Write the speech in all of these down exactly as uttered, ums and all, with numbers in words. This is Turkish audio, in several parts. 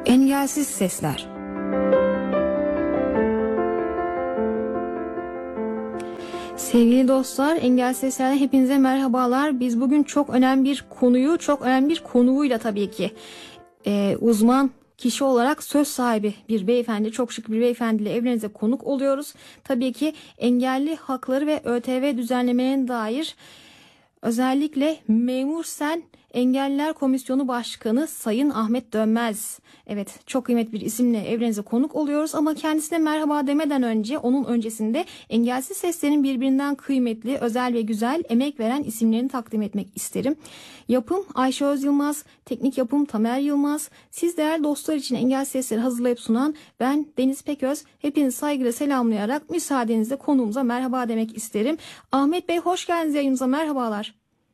Engelsiz Sesler. Sevgili dostlar, Engelsiz Sesler'den hepinize merhabalar. Biz bugün çok önemli bir konuyu, çok önemli bir konuğuyla tabii ki e, uzman kişi olarak söz sahibi bir beyefendi, çok şık bir beyefendiyle evlerinize konuk oluyoruz. Tabii ki engelli hakları ve ÖTV düzenlemelerine dair özellikle Memur Sen Engelliler Komisyonu Başkanı Sayın Ahmet Dönmez. Evet, çok kıymetli bir isimle evlerinize konuk oluyoruz ama kendisine merhaba demeden önce, onun öncesinde engelsiz seslerin birbirinden kıymetli, özel ve güzel emek veren isimlerini takdim etmek isterim. Yapım Ayşe Öz Yılmaz, teknik yapım Tamer Yılmaz, siz değerli dostlar için engelsiz sesleri hazırlayıp sunan ben Deniz Peköz. Hepinizi saygıyla selamlayarak müsaadenizle konuğumuza merhaba demek isterim. Ahmet Bey, hoş geldiniz yayınımıza, merhabalar.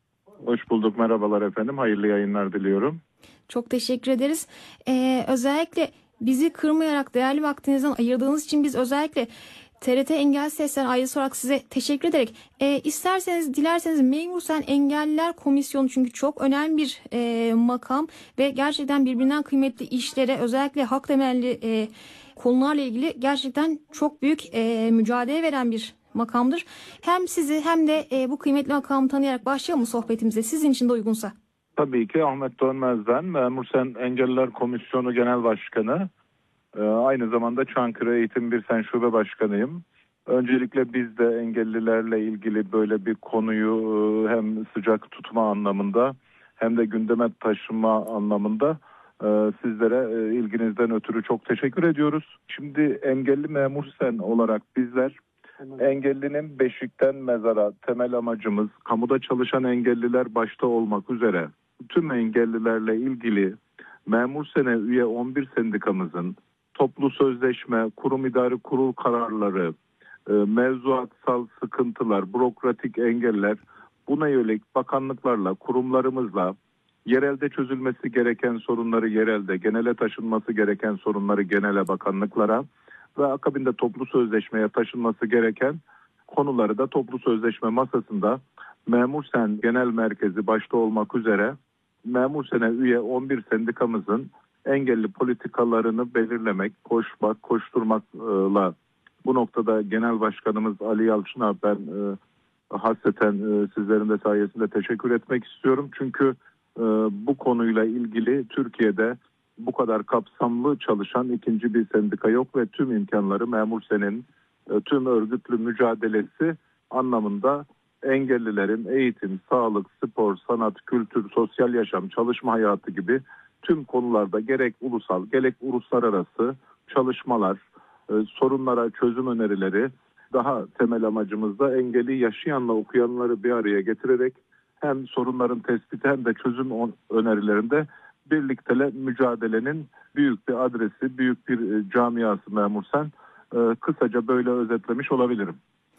Hoş bulduk, merhabalar efendim. Hayırlı yayınlar diliyorum. Çok teşekkür ederiz. Ee, özellikle bizi kırmayarak değerli vaktinizden ayırdığınız için biz özellikle T R T Engelsiz Sesler ailesi olarak size teşekkür ederek e, isterseniz dilerseniz Memur Sen Engelliler Komisyonu, çünkü çok önemli bir e, makam ve gerçekten birbirinden kıymetli işlere, özellikle hak temelli e, konularla ilgili gerçekten çok büyük e, mücadele veren bir makamdır. Hem sizi hem de e, bu kıymetli makamı tanıyarak başlayalım mı sohbetimize, sizin için de uygunsa? Tabii ki Ahmet Dönmez ben. Memur Sen Engelliler Komisyonu Genel Başkanı. Ee, aynı zamanda Çankırı Eğitim Bir Sen Şube Başkanıyım. Öncelikle biz de engellilerle ilgili böyle bir konuyu e, hem sıcak tutma anlamında hem de gündeme taşıma anlamında e, sizlere e, ilginizden ötürü çok teşekkür ediyoruz. Şimdi engelli Memur Sen olarak bizler engellinin beşikten mezara temel amacımız, kamuda çalışan engelliler başta olmak üzere tüm engellilerle ilgili Memur Sen'e üye on bir sendikamızın toplu sözleşme, kurum idari kurul kararları, e, mevzuatsal sıkıntılar, bürokratik engeller, buna yönelik bakanlıklarla, kurumlarımızla yerelde çözülmesi gereken sorunları yerelde, genele taşınması gereken sorunları genele, bakanlıklara ve akabinde toplu sözleşmeye taşınması gereken konuları da toplu sözleşme masasında Memur Sen Genel Merkezi başta olmak üzere Memur Sen'e üye on bir sendikamızın engelli politikalarını belirlemek, koşmak, koşturmakla bu noktada Genel Başkanımız Ali Yalçın'a ben e, hasreten e, sizlerin de sayesinde teşekkür etmek istiyorum. Çünkü e, bu konuyla ilgili Türkiye'de bu kadar kapsamlı çalışan ikinci bir sendika yok ve tüm imkanları Memur Sen'in e, tüm örgütlü mücadelesi anlamında engellilerin eğitim, sağlık, spor, sanat, kültür, sosyal yaşam, çalışma hayatı gibi tüm konularda gerek ulusal gerek uluslararası çalışmalar, e, sorunlara çözüm önerileri, daha temel amacımız da engelli yaşayanla okuyanları bir araya getirerek hem sorunların tespiti hem de çözüm önerilerinde birlikte mücadelenin büyük bir adresi, büyük bir camiası Memur Sen. Ee, kısaca böyle özetlemiş olabilirim.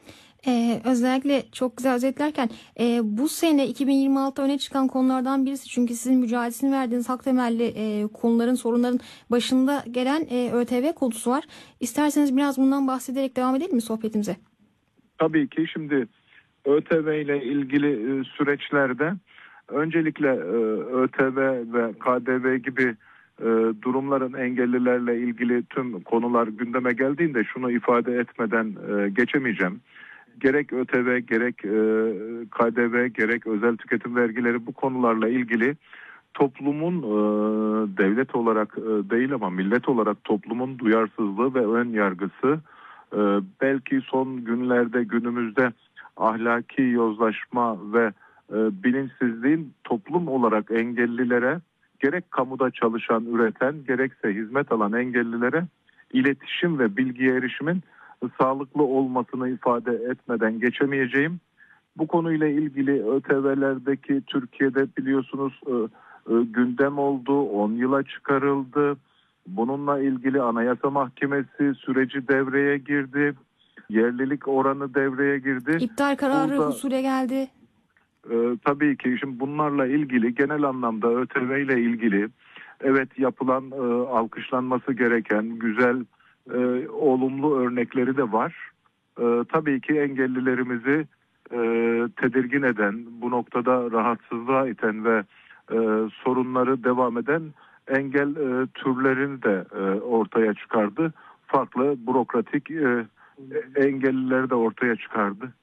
Ee, özellikle çok güzel özetlerken e, bu sene iki bin yirmi altı öne çıkan konulardan birisi, çünkü sizin mücadelesini verdiğiniz hak temelli e, konuların, sorunların başında gelen e, ÖTV konusu var. İsterseniz biraz bundan bahsederek devam edelim mi sohbetimize? Tabii ki. Şimdi ÖTV ile ilgili e, süreçlerde öncelikle e, ÖTV ve K D V gibi e, durumların engellilerle ilgili tüm konular gündeme geldiğinde şunu ifade etmeden e, geçemeyeceğim. Gerek ÖTV, gerek e, K D V, gerek özel tüketim vergileri, bu konularla ilgili toplumun e, devlet olarak e, değil ama millet olarak toplumun duyarsızlığı ve ön yargısı e, belki son günlerde, günümüzde ahlaki yozlaşma ve e, bilinçsizliğin toplum olarak engellilere, gerek kamuda çalışan, üreten, gerekse hizmet alan engellilere iletişim ve bilgiye erişimin sağlıklı olmasını ifade etmeden geçemeyeceğim. Bu konuyla ilgili ÖTV'lerdeki Türkiye'de biliyorsunuz e, e, gündem oldu, on yıla çıkarıldı. Bununla ilgili Anayasa Mahkemesi süreci devreye girdi. Yerlilik oranı devreye girdi. İptal kararı Burada, husule geldi. E, tabii ki şimdi bunlarla ilgili genel anlamda ÖTV ile ilgili evet yapılan, e, alkışlanması gereken güzel, e, olumlu örnekleri de var. E, tabii ki engellilerimizi e, tedirgin eden, bu noktada rahatsızlığa iten ve e, sorunları devam eden engel e, türlerini de e, ortaya çıkardı. Farklı bürokratik e, engellileri de ortaya çıkardı.